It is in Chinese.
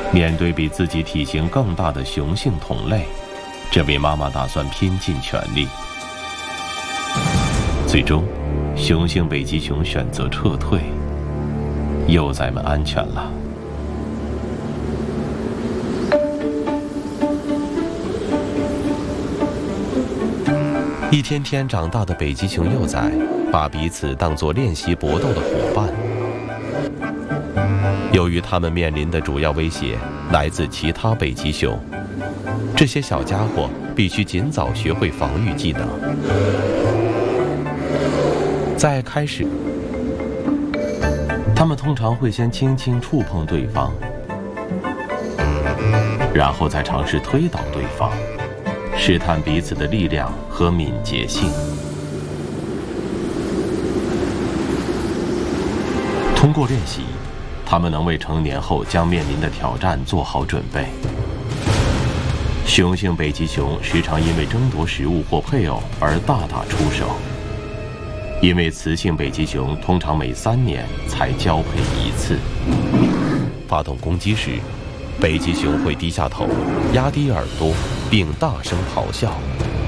面对比自己体型更大的雄性同类，这位妈妈打算拼尽全力。最终，雄性北极熊选择撤退，幼崽们安全了。一天天长大的北极熊幼崽，把彼此当作练习搏斗的伙伴。由于它们面临的主要威胁来自其他北极熊，这些小家伙必须尽早学会防御技能。在开始，他们通常会先轻轻触碰对方，然后再尝试推倒对方，试探彼此的力量和敏捷性。通过练习，他们能为成年后将面临的挑战做好准备。雄性北极熊时常因为争夺食物或配偶而大打出手，因为雌性北极熊通常每3年才交配一次。发动攻击时，北极熊会低下头，压低耳朵，并大声咆哮，